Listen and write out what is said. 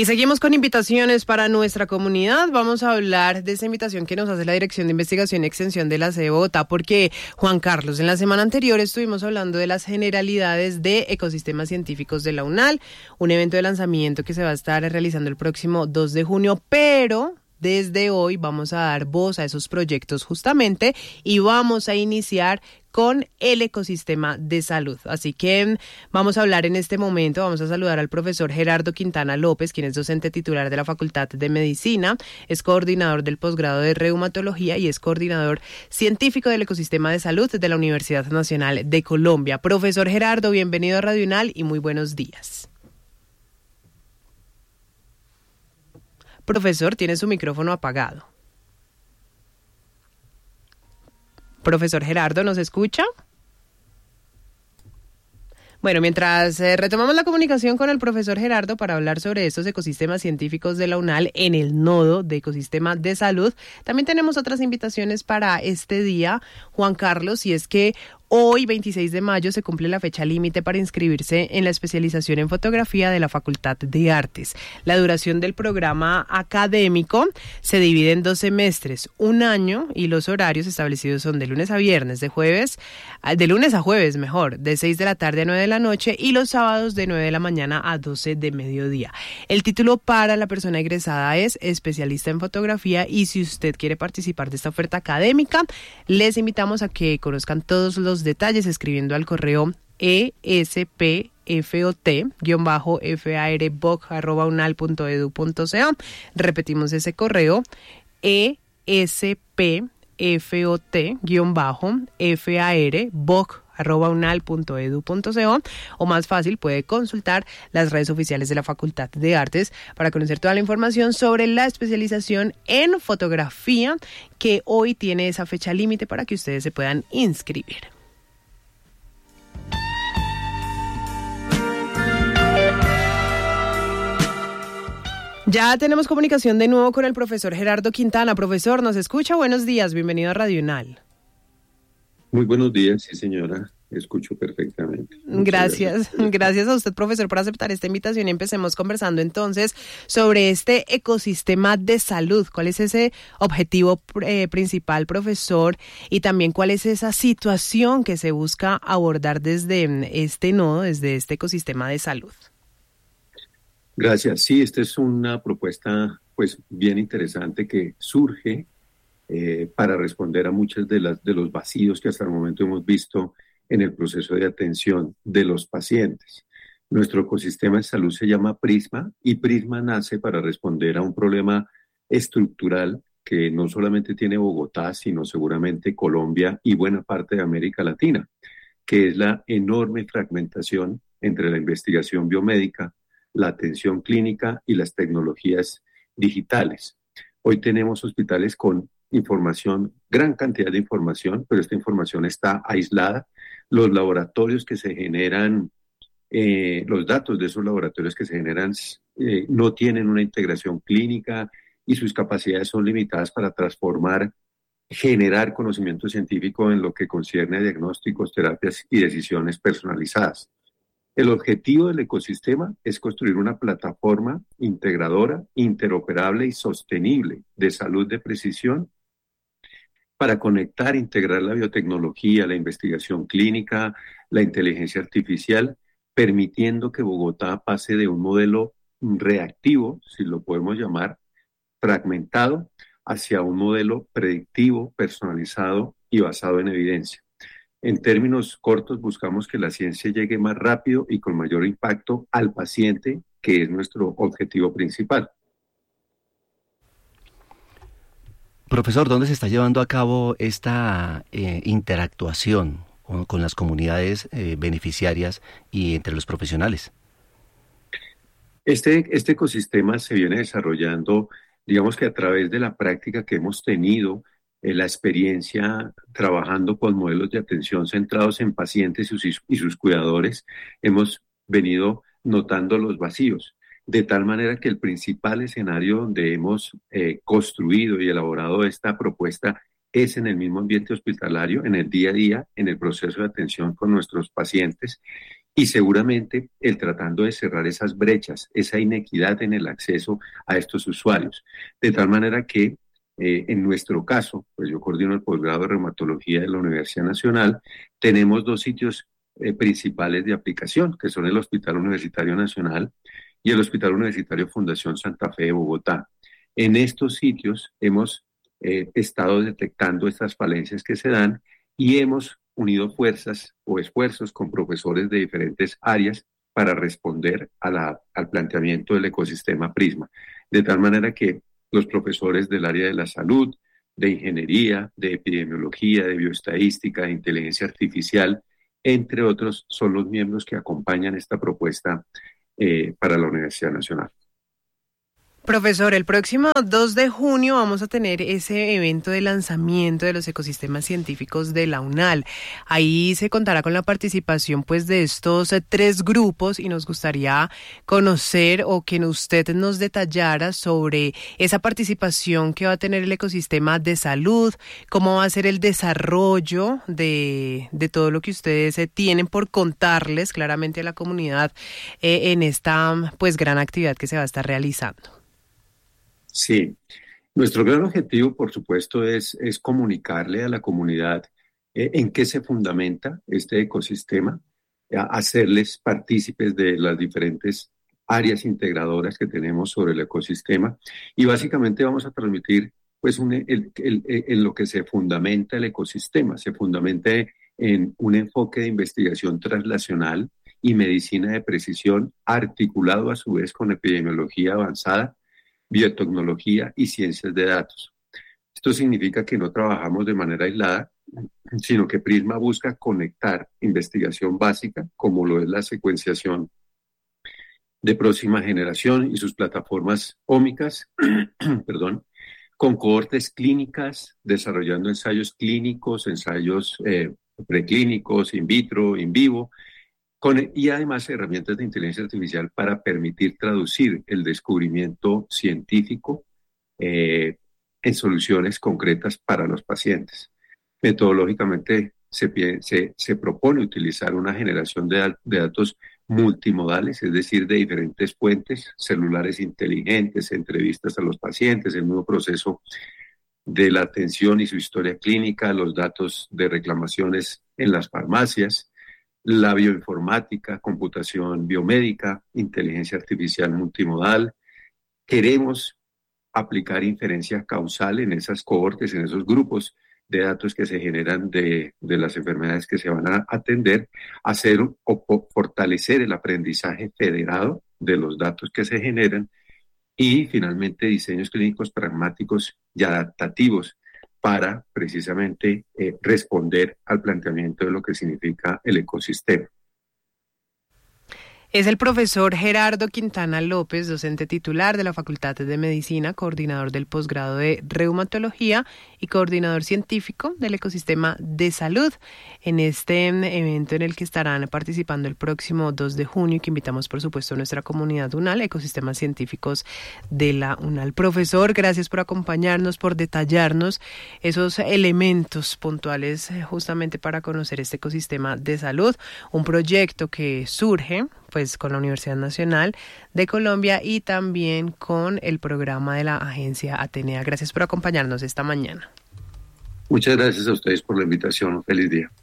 Y seguimos con invitaciones para nuestra comunidad. Vamos a hablar de esa invitación que nos hace la Dirección de Investigación y Extensión de la CE Bogotá, porque, Juan Carlos, en la semana anterior estuvimos hablando de las generalidades de ecosistemas científicos de la UNAL, un evento de lanzamiento que se va a estar realizando el próximo 2 de junio, pero desde hoy vamos a dar voz a esos proyectos justamente y vamos a iniciar con el ecosistema de salud. Así que vamos a hablar en este momento, vamos a saludar al profesor Gerardo Quintana López, quien es docente titular de la Facultad de Medicina, es coordinador del posgrado de reumatología y es coordinador científico del ecosistema de salud de la Universidad Nacional de Colombia. Profesor Gerardo, bienvenido a Radio UNAL y muy buenos días. Profesor, tiene su micrófono apagado. Profesor Gerardo, ¿nos escucha? Bueno, mientras retomamos la comunicación con el profesor Gerardo para hablar sobre estos ecosistemas científicos de la UNAL en el nodo de ecosistema de salud, también tenemos otras invitaciones para este día, Juan Carlos, y es que hoy, 26 de mayo, se cumple la fecha límite para inscribirse en la especialización en fotografía de la Facultad de Artes. La duración del programa académico se divide en 2 semestres, un año, y los horarios establecidos son de lunes a viernes, de lunes a jueves, de 6 de la tarde a 9 de la noche, y los sábados de 9 de la mañana a 12 de mediodía. El título para la persona egresada es especialista en fotografía, y si usted quiere participar de esta oferta académica, les invitamos a que conozcan todos los detalles escribiendo al correo espfot-farboc@unal.edu.co. Repetimos ese correo, espfot-farboc@unal.edu.co, o más fácil puede consultar las redes oficiales de la Facultad de Artes para conocer toda la información sobre la especialización en fotografía, que hoy tiene esa fecha límite para que ustedes se puedan inscribir. Ya tenemos comunicación de nuevo con el profesor Gerardo Quintana. Profesor, ¿nos escucha? Buenos días, bienvenido a Radio UNAL. Muy buenos días, sí señora, escucho perfectamente. Gracias a usted, profesor, por aceptar esta invitación y empecemos conversando entonces sobre este ecosistema de salud. ¿Cuál es ese objetivo principal, profesor? Y también, ¿cuál es esa situación que se busca abordar desde este nodo, desde este ecosistema de salud? Gracias. Sí, esta es una propuesta pues bien interesante que surge para responder a muchos de los vacíos que hasta el momento hemos visto en el proceso de atención de los pacientes. Nuestro ecosistema de salud se llama Prisma, y Prisma nace para responder a un problema estructural que no solamente tiene Bogotá, sino seguramente Colombia y buena parte de América Latina, que es la enorme fragmentación entre la investigación biomédica, la atención clínica y las tecnologías digitales. Hoy tenemos hospitales con información, gran cantidad de información, pero esta información está aislada. Los laboratorios que se generan, los datos de esos laboratorios que se generan no tienen una integración clínica y sus capacidades son limitadas para generar conocimiento científico en lo que concierne a diagnósticos, terapias y decisiones personalizadas. El objetivo del ecosistema es construir una plataforma integradora, interoperable y sostenible de salud de precisión para conectar e integrar la biotecnología, la investigación clínica, la inteligencia artificial, permitiendo que Bogotá pase de un modelo reactivo, si lo podemos llamar, fragmentado, hacia un modelo predictivo, personalizado y basado en evidencia. En términos cortos, buscamos que la ciencia llegue más rápido y con mayor impacto al paciente, que es nuestro objetivo principal. Profesor, ¿dónde se está llevando a cabo esta interactuación con las comunidades beneficiarias y entre los profesionales? Este ecosistema se viene desarrollando, digamos que a través de la práctica que hemos tenido, la experiencia trabajando con modelos de atención centrados en pacientes y sus cuidadores, hemos venido notando los vacíos, de tal manera que el principal escenario donde hemos construido y elaborado esta propuesta es en el mismo ambiente hospitalario, en el día a día, en el proceso de atención con nuestros pacientes, y seguramente el tratando de cerrar esas brechas, esa inequidad en el acceso a estos usuarios. De tal manera que en nuestro caso, pues yo coordino el posgrado de reumatología de la Universidad Nacional, tenemos dos sitios principales de aplicación, que son el Hospital Universitario Nacional y el Hospital Universitario Fundación Santa Fe de Bogotá. En estos sitios hemos estado detectando estas falencias que se dan y hemos unido fuerzas o esfuerzos con profesores de diferentes áreas para responder al planteamiento del ecosistema Prisma. De tal manera que los profesores del área de la salud, de ingeniería, de epidemiología, de bioestadística, de inteligencia artificial, entre otros, son los miembros que acompañan esta propuesta para la Universidad Nacional. Profesor, el próximo 2 de junio vamos a tener ese evento de lanzamiento de los ecosistemas científicos de la UNAL. Ahí se contará con la participación pues de estos 3 grupos y nos gustaría conocer o que usted nos detallara sobre esa participación que va a tener el ecosistema de salud, cómo va a ser el desarrollo de todo lo que ustedes tienen por contarles claramente a la comunidad en esta pues gran actividad que se va a estar realizando. Sí, nuestro gran objetivo, por supuesto, es comunicarle a la comunidad en qué se fundamenta este ecosistema, hacerles partícipes de las diferentes áreas integradoras que tenemos sobre el ecosistema y básicamente vamos a transmitir pues en lo que se fundamenta el ecosistema, se fundamenta en un enfoque de investigación translacional y medicina de precisión articulado a su vez con epidemiología avanzada, biotecnología y ciencias de datos. Esto significa que no trabajamos de manera aislada, sino que Prisma busca conectar investigación básica, como lo es la secuenciación de próxima generación y sus plataformas ómicas, perdón, con cohortes clínicas, desarrollando ensayos clínicos, ensayos preclínicos, in vitro, in vivo, y además herramientas de inteligencia artificial para permitir traducir el descubrimiento científico en soluciones concretas para los pacientes. Metodológicamente se propone utilizar una generación de datos multimodales, es decir, de diferentes fuentes, celulares inteligentes, entrevistas a los pacientes, el nuevo proceso de la atención y su historia clínica, los datos de reclamaciones en las farmacias, la bioinformática, computación biomédica, inteligencia artificial multimodal. Queremos aplicar inferencia causal en esas cohortes, en esos grupos de datos que se generan de las enfermedades que se van a atender, hacer o fortalecer el aprendizaje federado de los datos que se generan y finalmente diseños clínicos pragmáticos y adaptativos para precisamente responder al planteamiento de lo que significa el ecosistema. Es el profesor Gerardo Quintana López, docente titular de la Facultad de Medicina, coordinador del posgrado de reumatología y coordinador científico del ecosistema de salud, en este evento en el que estarán participando el próximo 2 de junio y que invitamos, por supuesto, a nuestra comunidad UNAL, ecosistemas científicos de la UNAL. Profesor, gracias por acompañarnos, por detallarnos esos elementos puntuales justamente para conocer este ecosistema de salud, un proyecto que surge pues con la Universidad Nacional de Colombia y también con el programa de la agencia Atenea. Gracias por acompañarnos esta mañana. Muchas gracias a ustedes por la invitación. Feliz día.